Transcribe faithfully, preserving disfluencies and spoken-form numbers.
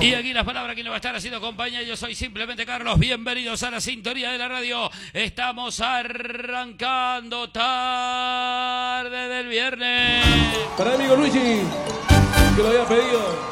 Y aquí las palabras que le va a estar haciendo compañía. Yo soy simplemente Carlos. Bienvenidos a la sintonía de la radio. Estamos arrancando tarde del viernes. Para el amigo Luigi, que lo había pedido.